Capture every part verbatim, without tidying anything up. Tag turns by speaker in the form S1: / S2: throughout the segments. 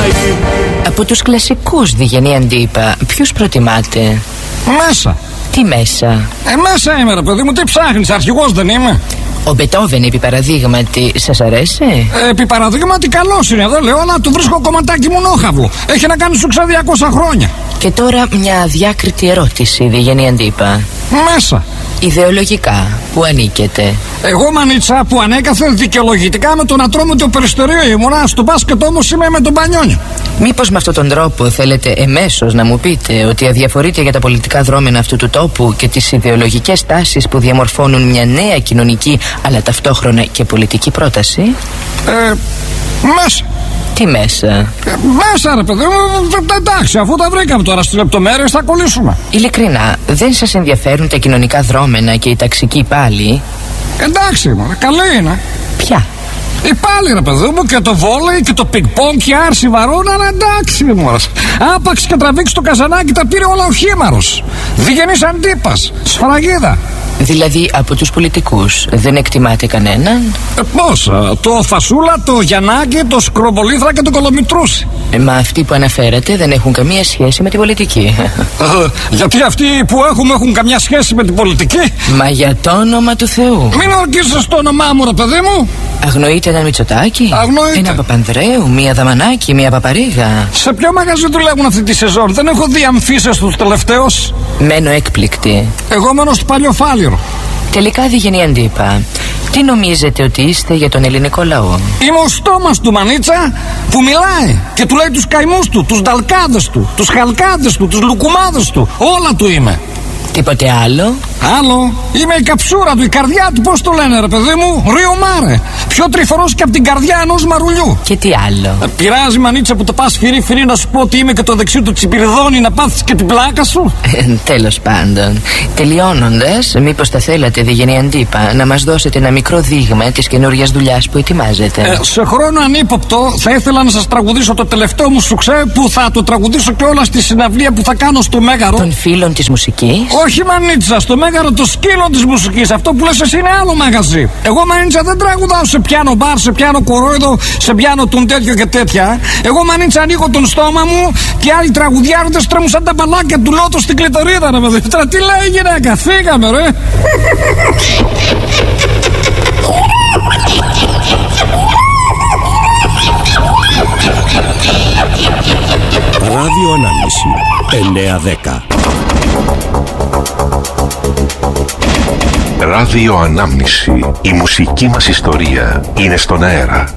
S1: Από τους κλασικούς, Διγενή Αντίπα, ποιους προτιμάτε?
S2: Μέσα.
S1: Τι μέσα?
S2: Ε, μέσα είμαι ρε παιδί μου, τι ψάχνεις, αρχηγός δεν είμαι?
S1: Ο Μπετόβεν επί παραδείγματι σας αρέσει?
S2: Ε, επί παραδείγματι καλός είναι, δεν λέω, αλλά του βρίσκω κομματάκι μονόχαυλο. Έχει να κάνει σου ξα διακόσια χρόνια.
S1: Και τώρα μια αδιάκριτη ερώτηση, Διγενή Αντίπα.
S2: Μέσα.
S1: Ιδεολογικά, που ανήκετε?
S2: Εγώ, μανίτσα, που ανέκαθεν δικαιολογητικά με τον ατρόμο το περιστερίο ήμουνα, στο μπάσκετ όμως είμαι με τον Πανιόνιο.
S1: Μήπως με αυτόν τον τρόπο θέλετε εμέσως να μου πείτε ότι αδιαφορείτε για τα πολιτικά δρόμενα αυτού του τόπου και τις ιδεολογικές τάσεις που διαμορφώνουν μια νέα κοινωνική αλλά ταυτόχρονα και πολιτική πρόταση?
S2: Ε, μέσα.
S1: Τι μέσα?
S2: Ε, μέσα ρε παιδί μου, εντάξει, αφού τα βρήκαμε τώρα στις λεπτομέρειες θα κολλήσουμε.
S1: Ειλικρινά, δεν σας ενδιαφέρουν τα κοινωνικά δρόμενα και οι ταξικοί πάλι?
S2: Εντάξει, μωρέ, καλή είναι.
S1: Ποια?
S2: Η πάλι ρε παιδί μου, και το βόλεϊ και το πινκ-πονγκ και η άρση βαρών, αλλά εντάξει μωρέ. Άπαξ και τραβήξει το καζανάκι, τα πήρε όλα ο Χήμαρος. Διγενής Αντίπας, σφραγίδα.
S1: Δηλαδή από τους πολιτικούς δεν εκτιμάτε κανέναν?
S2: Ε, πώς, το Φασούλα, το Γιαννάκη, το Σκρομπολίθρα και το Κολομητρούση.
S1: Ε, μα αυτοί που αναφέρατε δεν έχουν καμία σχέση με την πολιτική.
S2: Ε, γιατί αυτοί που έχουμε έχουν καμιά σχέση με την πολιτική?
S1: Μα για το όνομα του Θεού.
S2: Μην ορκίζεσαι το όνομά μου ρε παιδί μου.
S1: Αγνοείτε έναν Μητσοτάκη?
S2: Αγνοείτε.
S1: Ένα Παπανδρέου, μία Δαμανάκη, μία Παπαρίγα?
S2: Σε ποιο μαγαζί δουλεύουν αυτή τη σεζόν? Δεν έχω δει αμφίσες τους τελευταίους.
S1: Μένω έκπληκτη.
S2: Εγώ μένω στο Παλιοφάλιρο.
S1: Τελικά, Διγενή Αντίπα, τι νομίζετε ότι είστε για τον ελληνικό λαό?
S2: Είμαι ο στόμας του, μανίτσα, που μιλάει και του λέει τους καημούς του, τους νταλκάδες του, τους χαλκάδες του, τους λουκουμάδες του. Όλα του είμαι.
S1: Τίποτε άλλο?
S2: Άλλο, είμαι η καψούρα του, η καρδιά του, πώς το λένε ρε παιδί μου? Ρίο Μάρε. Πιο τρυφορός και από την καρδιά ενός μαρουλιού.
S1: Και τι άλλο?
S2: Ε, πειράζει, μανίτσα, που το πας φυρί φυρί να σου πω ότι είμαι και το δεξί του τσιπηρδόνι, να πάθεις και την πλάκα σου?
S1: Ε, τέλος πάντων, τελειώνοντας, μήπως θα θέλατε, Διγενή Αντίπα, να μας δώσετε ένα μικρό δείγμα της καινούριας δουλειάς που ετοιμάζετε?
S2: Ε, σε χρόνο ανύποπτο θα ήθελα να σας τραγουδήσω το τελευταίο μου σουξέ, που θα το τραγουδήσω και όλα στη συναυλία που θα κάνω στο Μέγαρο.
S1: Των φίλων της μουσικής?
S2: Όχι, μανίτσα, στο Μέγαρο το σκύλο της μουσικής. Αυτό που λες εσύ είναι άλλο μαγαζί. Εγώ, μανίτσα, δεν τραγουδάω σε πιάνο μπαρ, σε πιάνο κορόιδο, σε πιάνο τον τέτοιο και τέτοια. Εγώ, μανίτσα, ανοίγω τον στόμα μου και άλλοι τραγουδιάροντες τρέμουν σαν τα μπαλάκια του Λότο στην κλειτορίδα, ρε παιδί. Τώρα τι λέει η γυναίκα, φύγαμε, ρε.
S3: Ράδιο Ανάμνηση εννιά δέκα.
S4: Ράδιο Ανάμνηση. Η μουσική μας ιστορία είναι στον αέρα.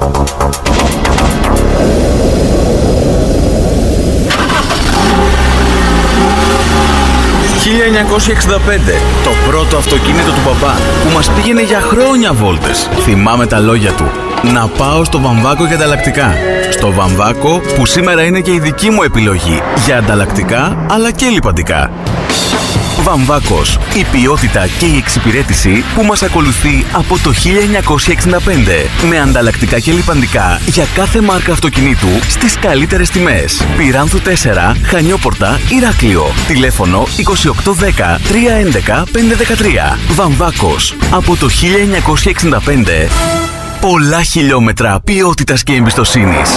S5: χίλια εννιακόσια εξήντα πέντε. Το πρώτο αυτοκίνητο του μπαμπά που μας πήγαινε για χρόνια βόλτες. Θυμάμαι τα λόγια του. Να πάω στο Βαμβάκο για ανταλλακτικά. Στο Βαμβάκο που σήμερα είναι και η δική μου επιλογή για ανταλλακτικά αλλά και λιπαντικά. Βαμβάκος, η ποιότητα και η εξυπηρέτηση που μας ακολουθεί από το χίλια εννιακόσια εξήντα πέντε. Με ανταλλακτικά και λιπαντικά για κάθε μάρκα αυτοκινήτου στις καλύτερες τιμές. Πυράνθου τέσσερα, Χανιόπορτα, Ηράκλειο. Τηλέφωνο είκοσι οκτώ δέκα τριακόσια έντεκα πεντακόσια δεκατρία. Βαμβάκος, από το χίλια εννιακόσια εξήντα πέντε. Πολλά χιλιόμετρα ποιότητας και εμπιστοσύνης.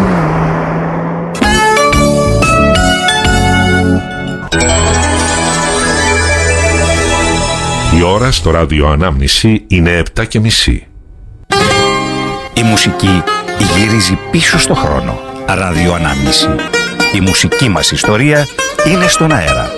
S4: Η ώρα στο Ράδιο Ανάμνηση είναι επτά και μισή.
S3: Η μουσική γυρίζει πίσω στο χρόνο. Ράδιο Ανάμνηση. Η μουσική μας ιστορία είναι στον αέρα.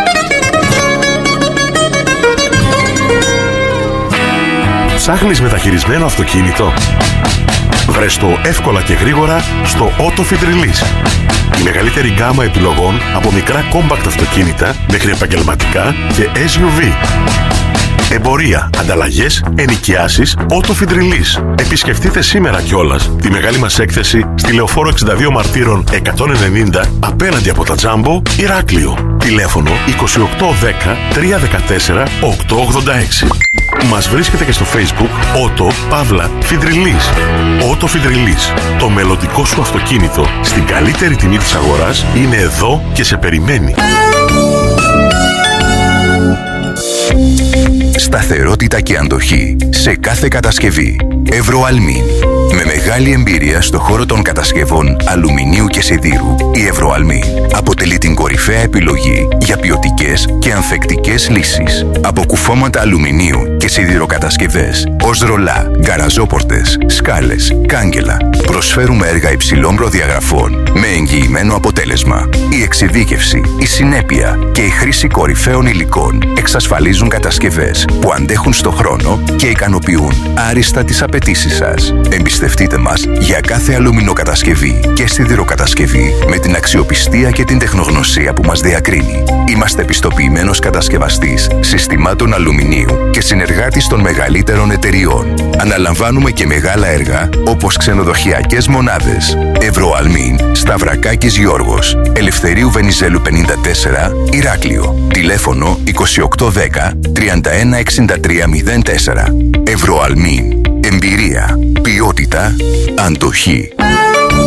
S6: Ψάχνεις μεταχειρισμένο αυτοκίνητο? Βρες το εύκολα και γρήγορα στο Autofit Release. Η μεγαλύτερη γκάμα επιλογών από μικρά compact αυτοκίνητα μέχρι επαγγελματικά και ες γιου βι. Εμπορία, ανταλλαγές, ενοικιάσεις, Autofit Release. Επισκεφτείτε σήμερα κιόλας τη μεγάλη μας έκθεση στη Λεωφόρο εξήντα δύο Μαρτύρων εκατόν ενενήντα απέναντι από τα Τζάμπο, Ηράκλειο. Τηλέφωνο είκοσι οκτώ δέκα τριακόσια δεκατέσσερα οκτακόσια ογδόντα έξι. Μας βρίσκεται και στο Facebook Auto Παύλα Fit Release. Autofit Release. Το μελλοντικό σου αυτοκίνητο στην καλύτερη τιμή της αγοράς είναι εδώ και σε περιμένει.
S7: Σταθερότητα και αντοχή σε κάθε κατασκευή. Ευρωαλμήν. Με μεγάλη εμπειρία στο χώρο των κατασκευών αλουμινίου και σιδήρου, η Ευρωαλμίν αποτελεί την κορυφαία επιλογή για ποιοτικές και ανθεκτικές λύσεις. Από κουφώματα αλουμινίου και σιδηροκατασκευές ως ρολά, γκαραζόπορτες, σκάλες, κάγκελα, προσφέρουμε έργα υψηλών προδιαγραφών με εγγυημένο αποτέλεσμα. Η εξειδίκευση, η συνέπεια και η χρήση κορυφαίων υλικών εξασφαλίζουν κατασκευές που αντέχουν στο χρόνο και ικανοποιούν άριστα τις απαιτήσεις σας. Εμπιστευτείτε μας για κάθε αλουμινοκατασκευή και σιδηροκατασκευή με την αξιοπιστία και την τεχνογνωσία που μας διακρίνει. Είμαστε πιστοποιημένος κατασκευαστής συστημάτων αλουμινίου και συνεργάτης των μεγαλύτερων εταιριών. Αναλαμβάνουμε και μεγάλα έργα όπως ξενοδοχειακές μονάδες. Ευρωαλμίν, Σταυρακάκης Γιώργος, Ελευθερίου Βενιζέλου πενήντα τέσσερα, Ηράκλειο. Τηλέφωνο είκοσι οκτώ δέκα τριάντα ένα εξήντα τρία μηδέν τέσσερα. Ευρωαλμίν. Εμπειρία, ποιότητα, αντοχή.